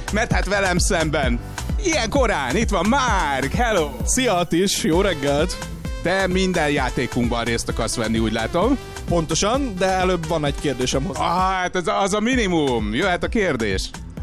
mert hát velem szemben ilyen korán itt van Márk, hello! Szia Attis, jó reggelt! Te minden játékunkban részt akarsz venni, úgy látom. Pontosan, de előbb van egy kérdésem hozzá. Hát az a minimum. Jöhet a kérdés.